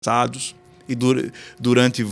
passados e durante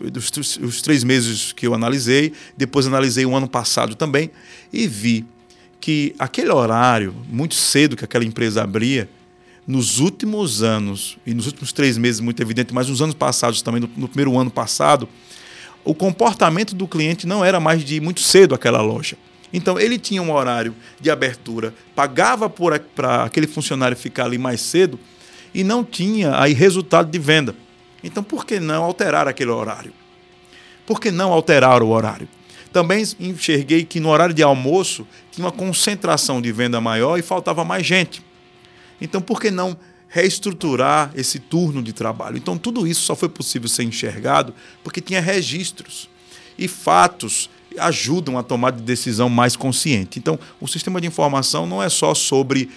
os 3 meses que eu analisei, depois analisei o ano passado também e vi que aquele horário, muito cedo que aquela empresa abria, nos últimos anos, e nos últimos 3 meses, muito evidente, mas nos anos passados também, no primeiro ano passado, o comportamento do cliente não era mais de ir muito cedo àquela loja. Então, ele tinha um horário de abertura, pagava para aquele funcionário ficar ali mais cedo e não tinha aí resultado de venda. Então, por que não alterar aquele horário? Por que não alterar o horário? Também enxerguei que no horário de almoço tinha uma concentração de venda maior e faltava mais gente. Então, por que não reestruturar esse turno de trabalho? Então, tudo isso só foi possível ser enxergado porque tinha registros e fatos ajudam a tomar de decisão mais consciente. Então, o sistema de informação não é só sobre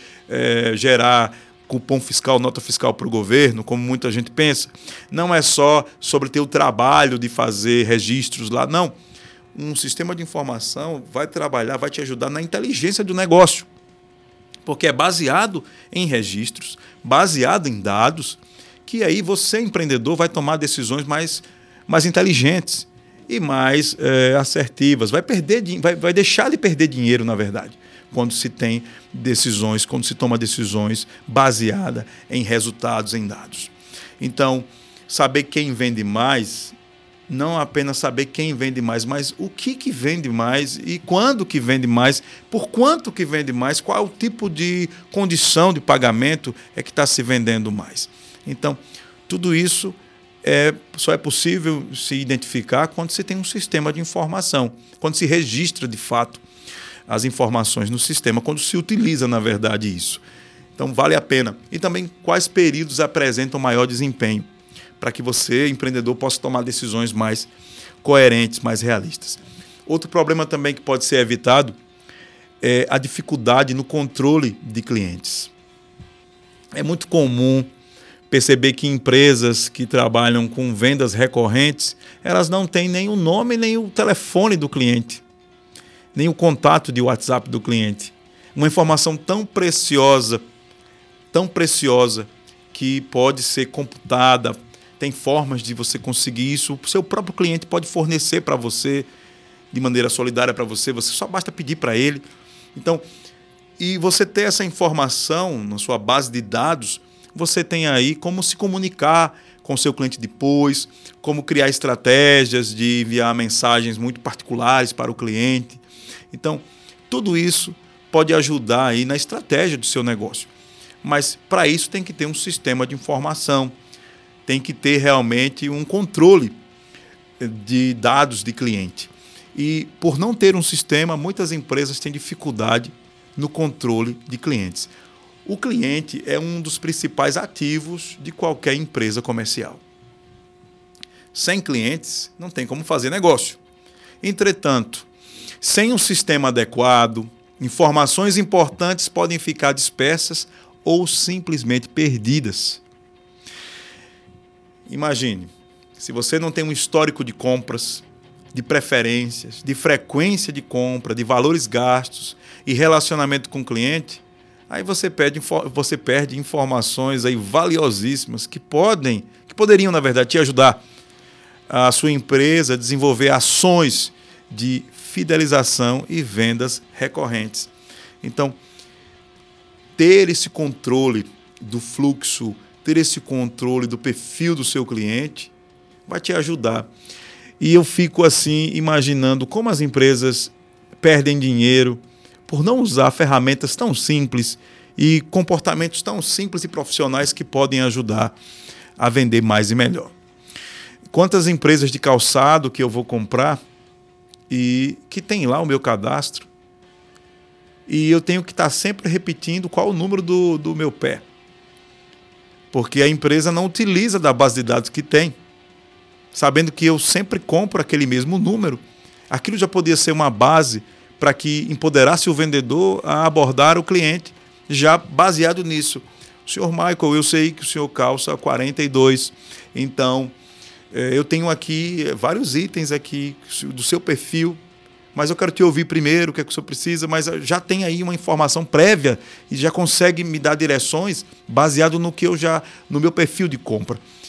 gerar cupom fiscal, nota fiscal para o governo, como muita gente pensa. Não é só sobre ter o trabalho de fazer registros lá, não. Um sistema de informação vai trabalhar, vai te ajudar na inteligência do negócio, porque é baseado em registros, baseado em dados, que aí você, empreendedor, vai tomar decisões mais inteligentes e mais assertivas. Vai deixar de perder dinheiro, na verdade, quando se tem decisões, quando se toma decisões baseadas em resultados, em dados. Então, saber quem vende mais, não apenas saber quem vende mais, mas o que vende mais e quando que vende mais, por quanto que vende mais, qual é o tipo de condição de pagamento que está se vendendo mais. Então, tudo isso só é possível se identificar quando se tem um sistema de informação, quando se registra de fato as informações no sistema, quando se utiliza, na verdade, isso. Então, vale a pena. E também quais períodos apresentam maior desempenho, para que você, empreendedor, possa tomar decisões mais coerentes, mais realistas. Outro problema também que pode ser evitado é a dificuldade no controle de clientes. É muito comum perceber que empresas que trabalham com vendas recorrentes, elas não têm nem o nome, nem o telefone do cliente, nem o contato de WhatsApp do cliente. Uma informação tão preciosa, que pode ser computada, tem formas de você conseguir isso, o seu próprio cliente pode fornecer para você, de maneira solidária para você só basta pedir para ele. Então, e você ter essa informação na sua base de dados, você tem aí como se comunicar com o seu cliente depois, como criar estratégias de enviar mensagens muito particulares para o cliente. Então, tudo isso pode ajudar aí na estratégia do seu negócio. Mas, para isso, tem que ter um sistema de informação, tem que ter realmente um controle de dados de cliente. E, por não ter um sistema, muitas empresas têm dificuldade no controle de clientes. O cliente é um dos principais ativos de qualquer empresa comercial. Sem clientes, não tem como fazer negócio. Entretanto, sem um sistema adequado, informações importantes podem ficar dispersas ou simplesmente perdidas. Imagine, se você não tem um histórico de compras, de preferências, de frequência de compra, de valores gastos e relacionamento com o cliente, aí você perde informações aí valiosíssimas que poderiam, na verdade, te ajudar a sua empresa a desenvolver ações de fidelização e vendas recorrentes. Então, ter esse controle do fluxo, ter esse controle do perfil do seu cliente vai te ajudar. E eu fico assim imaginando como as empresas perdem dinheiro por não usar ferramentas tão simples e comportamentos tão simples e profissionais que podem ajudar a vender mais e melhor. Quantas empresas de calçado que eu vou comprar e que tem lá o meu cadastro e eu tenho que estar sempre repetindo qual o número do meu pé, porque a empresa não utiliza da base de dados que tem, sabendo que eu sempre compro aquele mesmo número. Aquilo já podia ser uma base para que empoderasse o vendedor a abordar o cliente, já baseado nisso. Senhor Michael, eu sei que o senhor calça 42, então eu tenho aqui vários itens aqui do seu perfil, mas eu quero te ouvir primeiro, o que é que o senhor precisa, mas já tem aí uma informação prévia e já consegue me dar direções baseado no meu perfil de compra.